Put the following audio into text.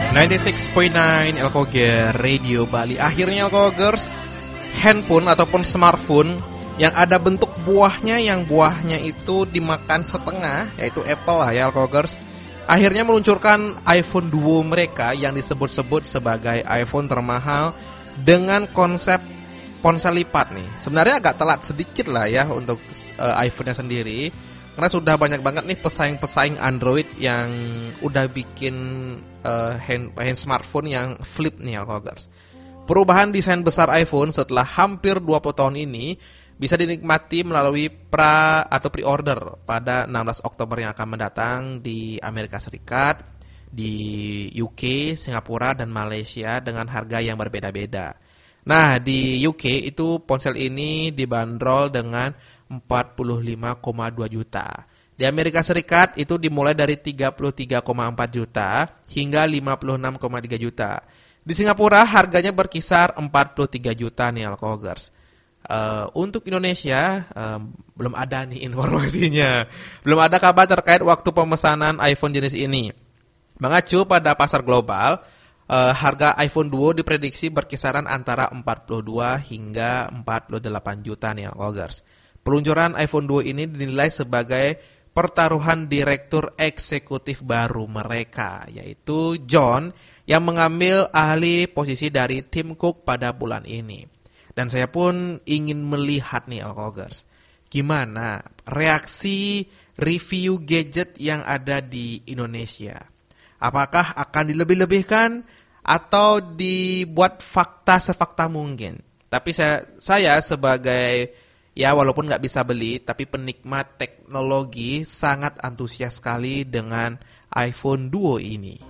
96.9 Elkoger Radio Bali. Akhirnya Elkogers, handphone ataupun smartphone yang ada bentuk buahnya, yang buahnya itu dimakan setengah, yaitu Apple lah ya Elkogers, akhirnya meluncurkan iPhone Duo mereka yang disebut-sebut sebagai iPhone termahal dengan konsep ponsel lipat nih. Sebenarnya agak telat sedikit lah ya untuk iPhone-nya sendiri, karena sudah banyak banget nih pesaing-pesaing Android yang udah bikin hand smartphone yang flip nih Elkogers. Perubahan desain besar iPhone setelah hampir 20 tahun ini bisa dinikmati melalui pre-order pada 16 Oktober yang akan mendatang di Amerika Serikat, di UK, Singapura, dan Malaysia dengan harga yang berbeda-beda. Nah, di UK itu ponsel ini dibanderol dengan 45,2 juta. Di Amerika Serikat itu dimulai dari 33,4 juta hingga 56,3 juta. Di Singapura harganya berkisar 43 juta nih Elkogers. Untuk Indonesia belum ada nih informasinya. Belum ada kabar terkait waktu pemesanan iPhone jenis ini. Mengacu pada pasar global, harga iPhone Duo diprediksi berkisaran antara 42 hingga 48 juta nih Elkogers. Peluncuran iPhone Duo ini dinilai sebagai pertaruhan direktur eksekutif baru mereka, yaitu John, yang mengambil alih posisi dari Tim Cook pada bulan ini. Dan saya pun ingin melihat nih Elkogers, gimana reaksi review gadget yang ada di Indonesia. Apakah akan dilebih-lebihkan atau dibuat fakta sefakta mungkin? Tapi saya sebagai, ya walaupun nggak bisa beli, tapi penikmat teknologi sangat antusias sekali dengan iPhone Duo ini.